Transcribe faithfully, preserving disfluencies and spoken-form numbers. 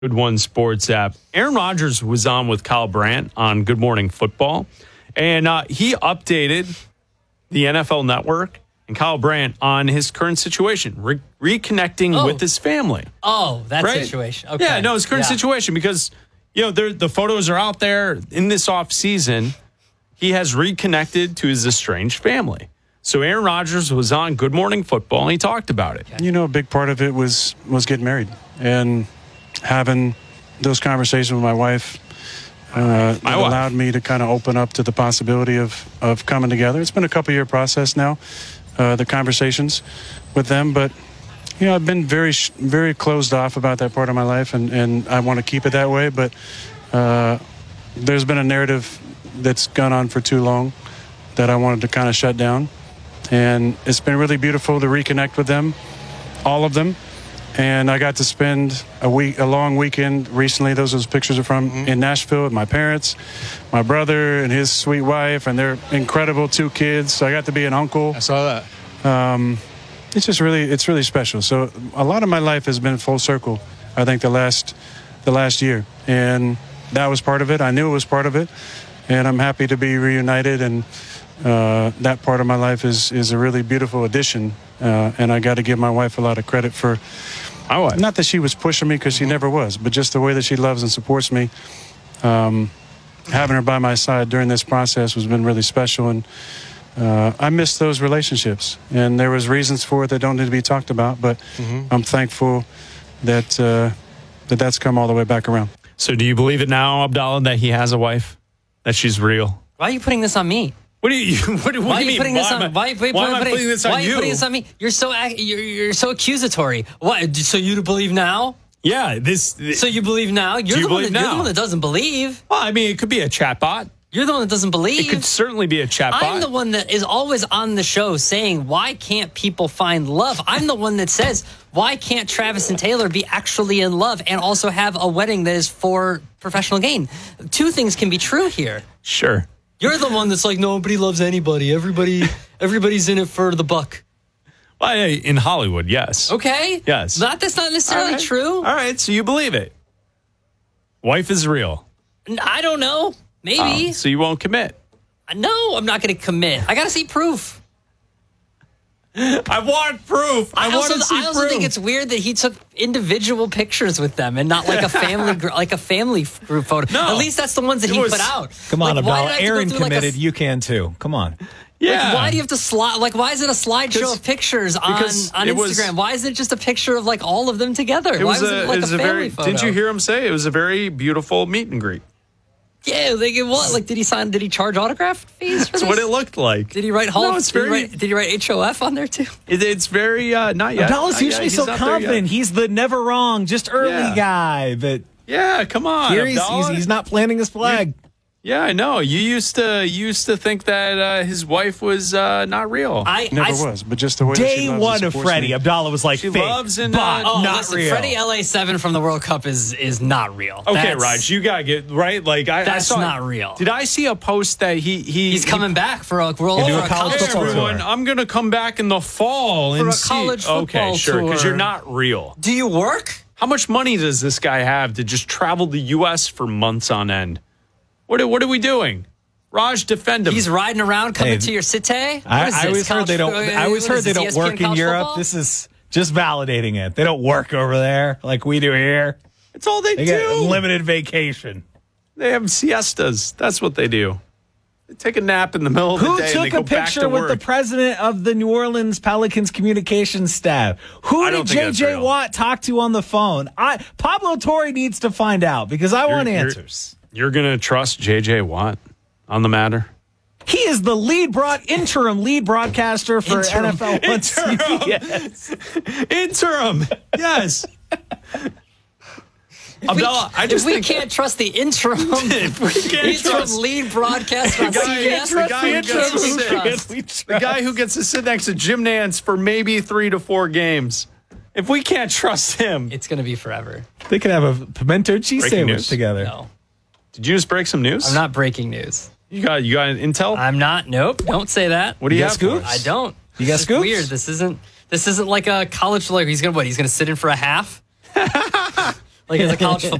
Good One Sports app. Aaron Rodgers was on with Kyle Brandt on Good Morning Football, and uh, he updated the N F L Network and Kyle Brandt on his current situation, re- reconnecting Oh. with his family. Oh, that Right? situation. Okay. Yeah, no, his current Yeah. situation because, you know, there- the photos are out there in this offseason. He has reconnected to his estranged family. So Aaron Rodgers was on Good Morning Football, and he talked about it. You know, a big part of it was was getting married and having those conversations with my wife. Uh, My that wife. allowed me to kind of open up to the possibility of of coming together. It's been a couple year process now, uh, the conversations with them, but you know, I've been very sh- very closed off about that part of my life, and and I want to keep it that way. But uh, there's been a narrative that's gone on for too long that I wanted to kind of shut down, and it's been really beautiful to reconnect with them, all of them. And I got to spend a week, a long weekend recently. Those those pictures are from in Nashville with my parents, my brother and his sweet wife, and their incredible two kids. So I got to be an uncle. I saw that. Um, it's just really, it's really special. So a lot of my life has been full circle. I think the last, the last year, and that was part of it. I knew it was part of it, and I'm happy to be reunited. And uh, that part of my life is is a really beautiful addition. Uh, and I got to give my wife a lot of credit for. My wife. Not that she was pushing me, because she never was, but just the way that she loves and supports me. Um, having her by my side during this process has been really special, and uh, I miss those relationships. And there was reasons for it that don't need to be talked about, but Mm-hmm. I'm thankful that uh, that that's come all the way back around. So do you believe it now, Abdallah, that he has a wife? That she's real? Why are you putting this on me? What do you, what, do- what Why do are you you mean? putting this why on? am I, Why, why, why am I putting, putting this why on are you you? putting this on me? You're so ac- you're, you're so accusatory. What? So you believe now? Yeah, this. So you believe now? You're, you the, one believe that, you're now? the one that doesn't believe. Well, I mean, it could be a chatbot. You're the one that doesn't believe. It could certainly be a chatbot. I'm the one that is always on the show saying, why can't people find love? I'm the one that says, why can't Travis and Taylor be actually in love and also have a wedding that is for professional gain? Two things can be true here. Sure. You're the one that's like, nobody loves anybody. Everybody, everybody's in it for the buck. Well, yeah, in Hollywood, yes. Okay? Yes. That, that's not necessarily All right. true. All right, so you believe it. Wife is real. I don't know. Maybe. Oh, so you won't commit. No, I'm not going to commit. I got to see proof. I want proof. I, I, want also, to see I also proof. think it's weird that he took individual pictures with them and not like a family gr- like a family f- group photo. No. At least that's the ones that It he was- put out. Come on, like, why Abdallah. did I have to go Aaron through, like, a committed. s- You can too. Come on. yeah. Like, why do you have to slide? Like, why is it a slideshow Because- of pictures on, because on it was- Instagram? Why isn't it just a picture of like all of them together? It why was, was a, it like it was a a family very. photo? Didn't you hear him say it was a very beautiful meet and greet? Yeah, like it what? Like, did he sign? Did he charge autograph fees for That's this? what it looked like. Did he write Hall? No, of- it's did, very- he write, did he write H O F on there too? It, it's very uh, not yet. Abdallah's Not yet. usually He's so not there yet. confident. He's the never wrong, just early Yeah. guy. But Yeah, come on. here he's, he's, Abdallah. he's not planting his flag. Yeah, I know. You used to you used to think that uh, his wife was uh, not real. I Never I, was, but just the way that she Day loves one and of supports Freddie, me. Abdallah was like, She fake, loves and, but uh, Oh, not listen, real. Freddie L A seven from the World Cup is is not real. Okay, That's- Raj, you gotta get right. Like I, That's I saw, not real. Did I see a post that he he He's coming back for a World Into for a a college college Hey, football tour. tour. everyone, I'm gonna come back in the fall For and a see. college Okay, football sure, because tour. you're not real. Do you work? How much money does this guy have to just travel the U S for months on end? What are, what are we doing? Raj, defend him. He's riding around coming Hey, to your city. I, What is I this, always heard college they don't. fo- I always what heard is they this, don't E S P N work in college Europe. football? This is just validating it. They don't work over there like we do here. It's all they, They do. get limited vacation. They have siestas. That's what they do. They take a nap in the middle of Who the day and they took go a back picture to with work. the president of the New Orleans Pelicans communications staff? Who I don't did think J that's J real. Watt talk to on the phone? I Pablo Torre needs to find out because I want You're- you're- answers. You're gonna trust J J Watt on the matter? He is the lead broad interim lead broadcaster for Interim. N F L One C B Interim. S. Interim. Yes. Abdallah, I If just we think can't trust the interim, if we can't interim trust lead broadcaster on The guy- C B S, the guy who who gets can to we sit- trust? the guy who gets to sit next to Jim Nance for maybe three to four games. If we can't trust him, It's going to be forever. They could have a pimento cheese Breaking sandwich news. together. No, did you just break some news? I'm not breaking news. You got you got intel? I'm not. Nope. Don't say that. What do you, You have got scoops? for I us? don't. You got This is scoops? Weird. This isn't. This isn't like a college. Like he's gonna what? He's gonna sit in for a half. like as a college